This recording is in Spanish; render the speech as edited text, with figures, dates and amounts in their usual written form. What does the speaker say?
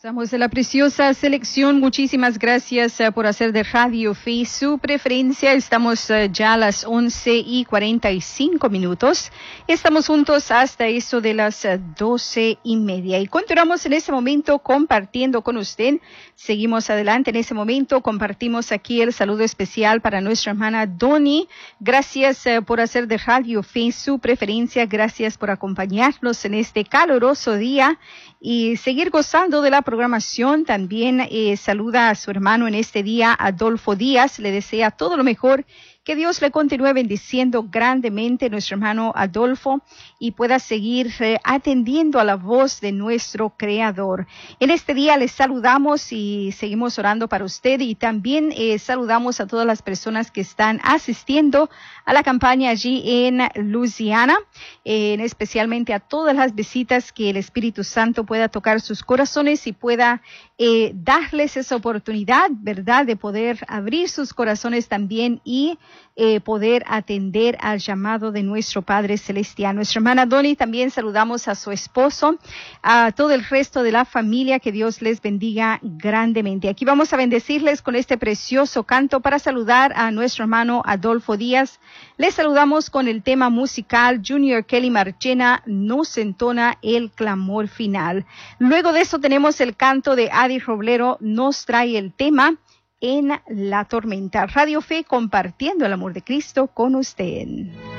Estamos de la preciosa selección. Muchísimas gracias por hacer de Radio Fe su preferencia. Estamos ya a las 11:45. Estamos juntos hasta eso de las 12:30. Y continuamos en este momento compartiendo con usted. Seguimos adelante en ese momento. Compartimos aquí el saludo especial para nuestra hermana Doni. Gracias por hacer de Radio Fe su preferencia. Gracias por acompañarnos en este caluroso día y seguir gozando de la programación. También saluda a su hermano en este día, Adolfo Díaz. Le desea todo lo mejor. Que Dios le continúe bendiciendo grandemente, nuestro hermano Adolfo, y pueda seguir atendiendo a la voz de nuestro Creador. En este día les saludamos y seguimos orando para usted, y también saludamos a todas las personas que están asistiendo a la campaña allí en Luisiana, especialmente a todas las visitas, que el Espíritu Santo pueda tocar sus corazones y pueda darles esa oportunidad, ¿verdad?, de poder abrir sus corazones también y poder atender al llamado de nuestro Padre Celestial. Nuestra hermana Doni, también saludamos a su esposo, a todo el resto de la familia, que Dios les bendiga grandemente. Aquí vamos a bendecirles con este precioso canto para saludar a nuestro hermano Adolfo Díaz. Les saludamos con el tema musical Junior Kelly Marchena, Nos entona el clamor final. Luego de eso tenemos el canto de Adi Roblero, nos trae el tema En la tormenta. Radio Fe, compartiendo el amor de Cristo con usted.